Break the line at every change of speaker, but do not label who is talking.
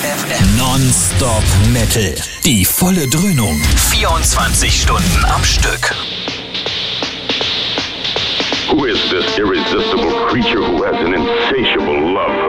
FM. Non-Stop Metal. Die volle Dröhnung. 24 Stunden am Stück.
Who is this irresistible creature who has an insatiable love